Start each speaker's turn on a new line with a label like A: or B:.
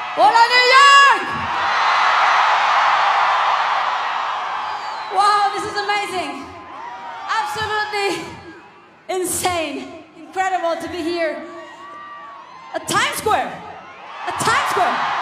A: Hola, New York! Wow, this is amazing. Absolutely insane. Incredible to be here at Times Square. At Times Square.